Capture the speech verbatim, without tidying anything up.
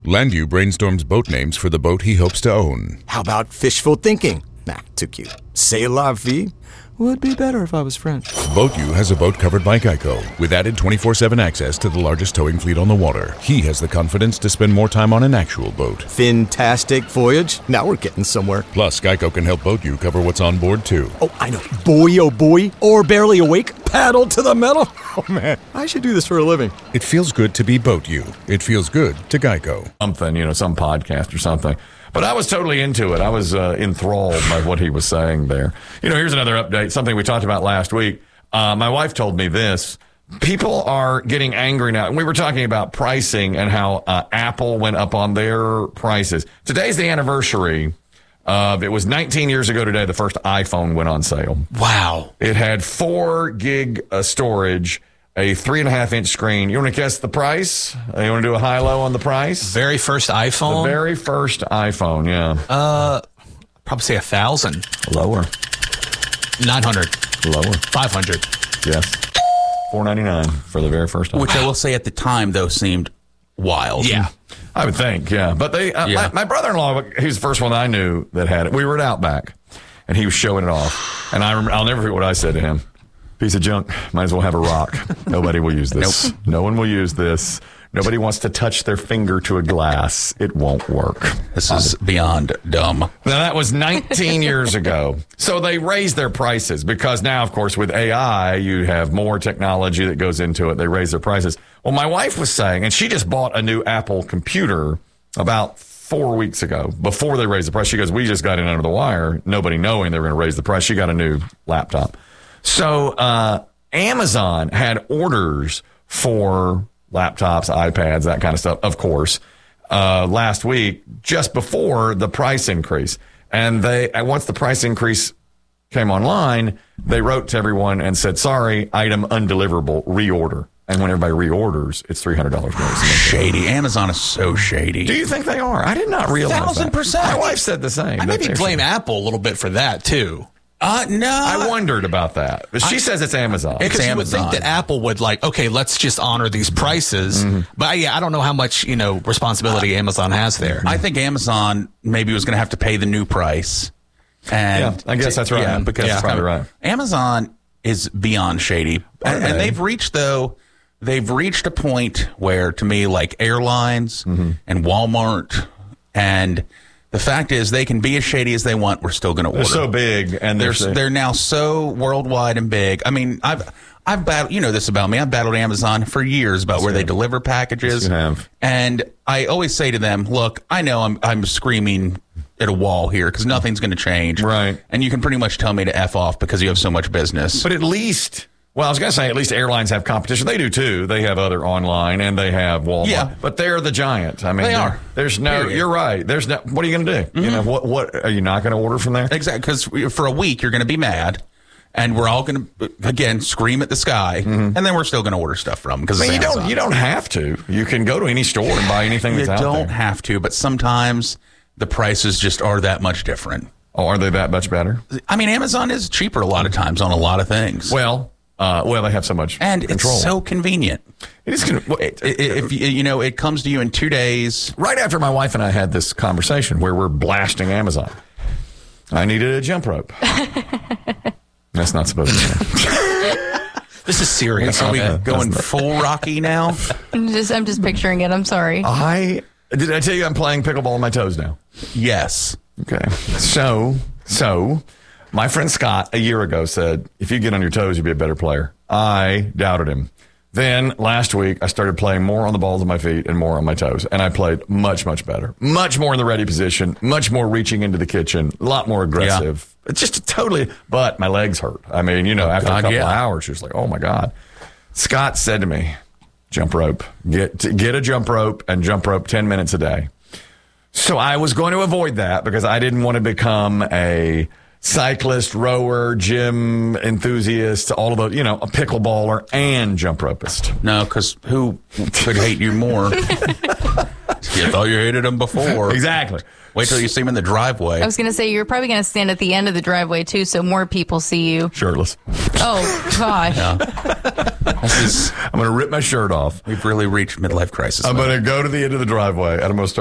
Landview brainstorms boat names for the boat he hopes to own. How about fishful thinking? Nah, too cute. C'est la vie? Would be better if I was French. BoatU has a boat covered by Geico with added twenty-four seven access to the largest towing fleet on the water. He has the confidence to spend more time on an actual boat. Fantastic voyage. Now we're getting somewhere. Plus, Geico can help BoatU cover what's on board, too. Oh, I know. Boy, oh boy. Or barely awake. Paddle to the metal. Oh, man. I should do this for a living. It feels good to be BoatU. It feels good to Geico. Something, you know, some podcast or something. But I was totally into it. I was uh, enthralled by what he was saying there. You know, here's another update, something we talked about last week. Uh, my wife told me this. People are getting angry now. And we were talking about pricing and how uh, Apple went up on their prices. Today's the anniversary of, it was nineteen years ago today, the first iPhone went on sale. Wow. It had four gig uh, storage, a three and a half inch screen. You want to guess the price? You want to do a high-low on the price? Very first iPhone? The very first iPhone, yeah. Uh, probably say a thousand. Lower. Nine hundred. Lower. Five hundred. Yes. Four ninety nine for the very first iPhone. Which I will say at the time, though, seemed wild. Yeah. I would think, yeah. But they, uh, Yeah. my, my brother-in-law, he was the first one I knew that had it. We were at Outback, and he was showing it off. And I rem- I'll never forget what I said to him. Piece of junk. Might as well have a rock. Nobody will use this. Nope. No one will use this. Nobody wants to touch their finger to a glass. It won't work. This is beyond dumb. Now, that was nineteen years ago. So they raised their prices because now, of course, with A I, you have more technology that goes into it. They raise their prices. Well, my wife was saying, and she just bought a new Apple computer about four weeks ago before they raised the price. She goes, we just got in under the wire, nobody knowing they were going to raise the price. She got a new laptop. So uh, Amazon had orders for laptops, iPads, that kind of stuff, of course, uh, last week, just before the price increase. And they, once the price increase came online, they wrote to everyone and said, sorry, item undeliverable, reorder. And when everybody reorders, it's three hundred dollars more. Shady. Amazon is so shady. Do you think they are? I did not realize Thousand that. percent. My wife said the same. I that maybe they're- blame Apple a little bit for that, too. Uh, no. I wondered about that. But she I- says it's Amazon. It's Because you would Amazon. think that Apple would like, okay, let's just honor these prices. Mm-hmm. But yeah, I don't know how much, you know, responsibility Amazon has there. I think Amazon maybe was going to have to pay the new price. And Yeah, I guess that's right. Yeah, because That's it's probably kind of- right. Amazon is beyond shady. And, and they? they've reached, though, they've reached a point where, to me, like airlines Mm-hmm. and Walmart, and the fact is they can be as shady as they want. We're still going to order. They're so big, and They're they're, they're now so worldwide and big. I mean, I've I've battled. You know this about me. I've battled Amazon for years about where they deliver packages. Yes, you have. And I always say to them, "Look, I know I'm I'm screaming at a wall here because nothing's going to change. Right. And you can pretty much tell me to f off because you have so much business. But at least, well, I was going to say, at least airlines have competition. They do too. They have other online, and they have Walmart. Yeah. But they're the giant. I mean, They there- are. There's no. Period. You're right. There's no. What are you going to do? Mm-hmm. You know what? What are you not going to order from there? Exactly, because for a week you're going to be mad. And we're all going to, again, scream at the sky, and then we're still going to order stuff from them. I mean, you don't. You don't have to. You can go to any store and buy anything You that's out don't there. have to, but sometimes the prices just are that much different. Oh, are they that much better? I mean, Amazon is cheaper a lot of times on a lot of things. Well, uh, well, they have so much and control. it's so convenient. It is. Con- well, I- If you you know, it comes to you in two days. right after my wife and I had this conversation where we're blasting Amazon, I needed a jump rope. That's not supposed to be. This is serious. Are we Okay. going full Rocky now? I'm just, I'm just picturing it. I'm sorry. I did I tell you I'm playing pickleball on my toes now? Yes. Okay. So, so my friend Scott a year ago said, if you get on your toes, you'll be a better player. I doubted him. Then last week, I started playing more on the balls of my feet and more on my toes. And I played much, much better. Much more in the ready position. Much more reaching into the kitchen. A lot more aggressive. It's just totally, but my legs hurt. I mean, you know, after God, a couple yeah. of hours, she was like, oh my God. Scott said to me, jump rope. Get, get a jump rope and jump rope ten minutes a day. So I was going to avoid that because I didn't want to become a cyclist, rower, gym enthusiast, all of those, you know, a pickleballer and jump ropist. No, because who could hate you more? You thought you hated him before. Exactly. Wait till you see him in the driveway. I was going to say, you're probably going to stand at the end of the driveway, too, so more people see you. Shirtless. Oh, gosh. This is, I'm going to rip my shirt off. we've really reached midlife crisis. I'm mode. going to go to the end of the driveway, and I'm going to start